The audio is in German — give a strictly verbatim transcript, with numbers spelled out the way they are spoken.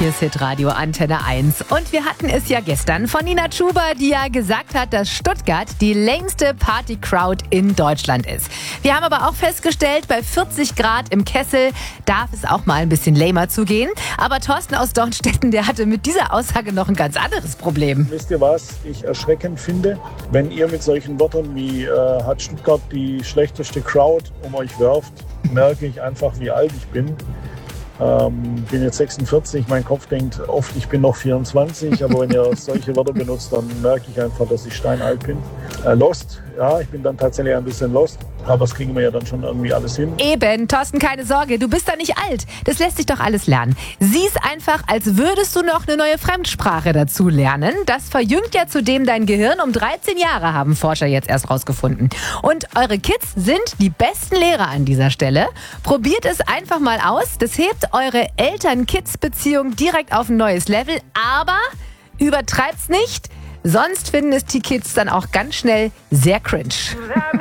Hier ist Hitradio Antenne eins. Und wir hatten es ja gestern von Nina Chuba, die ja gesagt hat, dass Stuttgart die längste Party-Crowd in Deutschland ist. Wir haben aber auch festgestellt, bei vierzig Grad im Kessel darf es auch mal ein bisschen lamer zugehen. Aber Thorsten aus Dornstetten, der hatte mit dieser Aussage noch ein ganz anderes Problem. Wisst ihr, was ich erschreckend finde? Wenn ihr mit solchen Wörtern wie äh, hat Stuttgart die schlechteste Crowd um euch werft, merke ich einfach, wie alt ich bin. Ähm, bin jetzt sechsundvierzig, mein Kopf denkt oft, ich bin noch vierundzwanzig, aber wenn ihr solche Wörter benutzt, dann merke ich einfach, dass ich steinalt bin. Äh, lost, ja, ich bin dann tatsächlich ein bisschen lost, aber das kriegen wir ja dann schon irgendwie alles hin. Eben, Thorsten, keine Sorge, du bist doch nicht alt. Das lässt sich doch alles lernen. Sieh's einfach, als würdest du noch eine neue Fremdsprache dazu lernen. Das verjüngt ja zudem dein Gehirn um dreizehn Jahre, haben Forscher jetzt erst rausgefunden. Und eure Kids sind die besten Lehrer an dieser Stelle. Probiert es einfach mal aus. Das hebt eure Eltern-Kids-Beziehung direkt auf ein neues Level. Aber übertreibt's nicht, sonst finden es die Kids dann auch ganz schnell sehr cringe.